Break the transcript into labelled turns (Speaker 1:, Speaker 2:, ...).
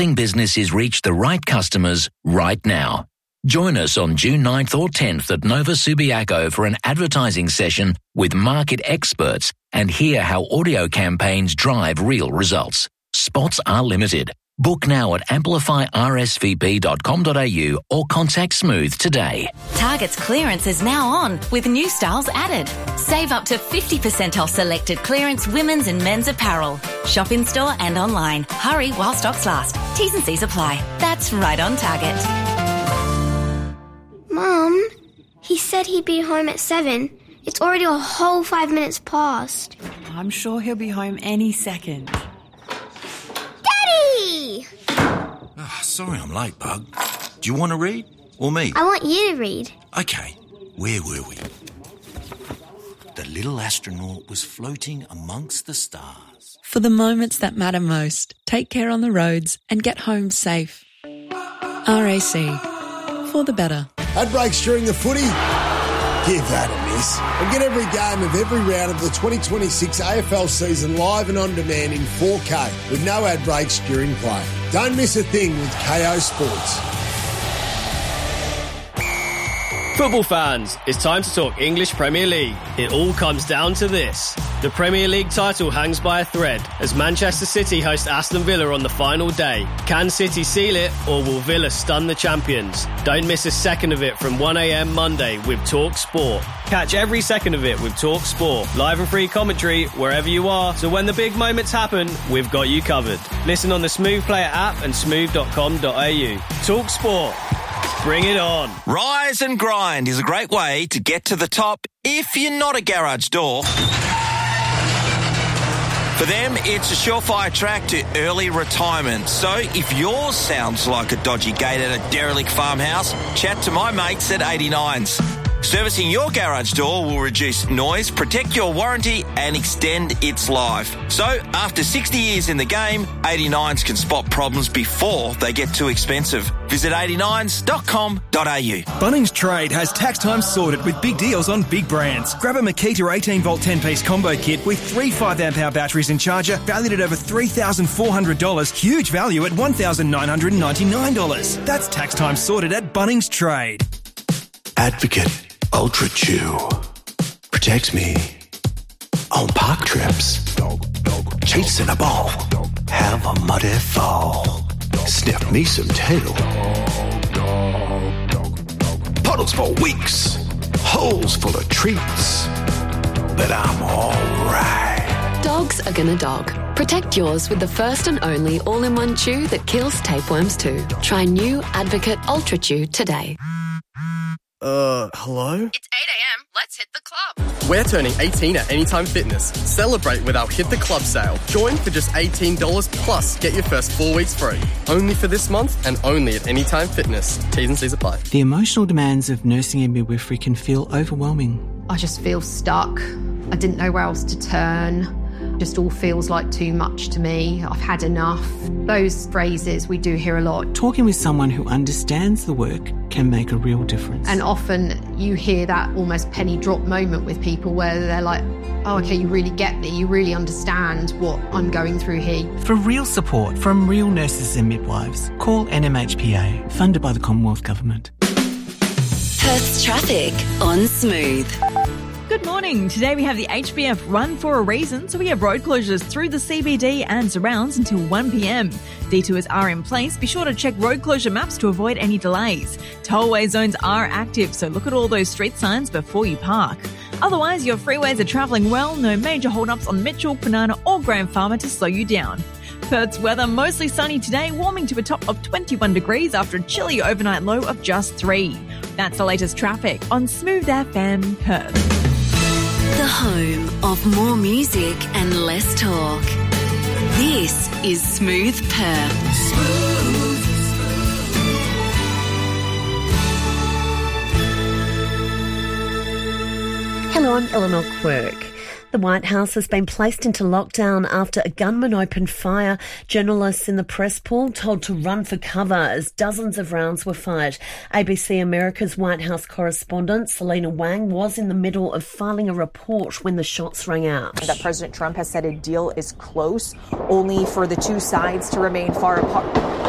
Speaker 1: helping businesses reach the right customers right now. Join us on June 9th or 10th at Nova Subiaco for an advertising session with market experts and hear how audio campaigns drive real results. Spots are limited. Book now at amplifyrsvp.com.au or contact Smooth today.
Speaker 2: Target's clearance is now on with new styles added. Save up to 50% off selected clearance women's and men's apparel. Shop in store and online. Hurry while stocks last. T's and C's apply. That's right on Target.
Speaker 3: Mum, he said he'd be home at 7. It's already a whole 5 minutes past.
Speaker 4: I'm sure he'll be home any second.
Speaker 3: Daddy!
Speaker 5: Oh, sorry I'm late, Bug. Do you want to read? Or me?
Speaker 3: I want you to read.
Speaker 5: Okay, where were we? The little astronaut was floating amongst the stars.
Speaker 4: For the moments that matter most, take care on the roads and get home safe. RAC. For the better.
Speaker 6: Ad breaks during the footy? Give that a miss. And get every game of every round of the 2026 AFL season live and on demand in 4K with no ad breaks during play. Don't miss a thing with KO Sports.
Speaker 7: Football fans, it's time to talk English Premier League. It all comes down to this. The Premier League title hangs by a thread as Manchester City host Aston Villa on the final day. Can City seal it or will Villa stun the champions? Don't miss a second of it from 1am Monday with Talk Sport. Catch every second of it with Talk Sport. Live and free commentary wherever you are, so when the big moments happen, we've got you covered. Listen on the Smooth Player app and smooth.com.au. Talk Sport. Bring it on.
Speaker 8: Rise and Grind is a great way to get to the top if you're not a garage door. For them, it's a surefire track to early retirement. So if yours sounds like a dodgy gate at a derelict farmhouse, chat to my mates at 89s. Servicing your garage door will reduce noise, protect your warranty and extend its life. So after 60 years in the game, 89s can spot problems before they get too expensive. Visit 89s.com.au.
Speaker 9: Bunnings Trade has tax time sorted with big deals on big brands. Grab a Makita 18-volt 10-piece combo kit with 3 5-amp-hour batteries and charger valued at over $3,400. Huge value at $1,999. That's tax time sorted at Bunnings Trade.
Speaker 10: Advocate Ultra Chew protects me on park trips, chasing a ball, have a muddy fall, sniff me some tail, puddles for weeks, holes full of treats, but I'm alright.
Speaker 11: Dogs are gonna dog. Protect yours with the first and only all-in-one chew that kills tapeworms too. Try new Advocate Ultra Chew today.
Speaker 12: Hello?
Speaker 13: It's 8am. Let's hit the club.
Speaker 12: We're turning 18 at Anytime Fitness. Celebrate with our Hit the Club sale. Join for just $18 plus get your first 4 weeks free. Only for this month and only at Anytime Fitness. T's and C's apply.
Speaker 14: The emotional demands of nursing and midwifery can feel overwhelming.
Speaker 15: I just feel stuck. I didn't know where else to turn. Just all feels like too much to me. I've had enough. Those phrases we do hear a lot.
Speaker 14: Talking with someone who understands the work can make a real difference.
Speaker 15: And often you hear that almost penny drop moment with people where they're like, oh, okay, you really get me. You really understand what I'm going through here.
Speaker 14: For real support from real nurses and midwives, call NMHPA, funded by the Commonwealth Government.
Speaker 2: Perth's traffic on Smooth.
Speaker 16: Good morning. Today we have the HBF Run for a Reason, so we have road closures through the CBD and surrounds until 1pm. Detours are in place. Be sure to check road closure maps to avoid any delays. Tollway zones are active, so look at all those street signs before you park. Otherwise, your freeways are travelling well. No major hold-ups on Mitchell, Kwinana or Graham Farmer to slow you down. Perth's weather mostly sunny today, warming to a top of 21 degrees after a chilly overnight low of just 3. That's the latest traffic on Smooth FM Perth.
Speaker 2: The home of more music and less talk. This is Smooth Perth. Smooth.
Speaker 17: Hello, I'm Eleanor Quirk. The White House has been placed into lockdown after a gunman opened fire. Journalists in the press pool told to run for cover as dozens of rounds were fired. ABC America's White House correspondent Selena Wang was in the middle of filing a report when the shots rang out.
Speaker 18: That President Trump has said a deal is close, only for the two sides to remain far apart.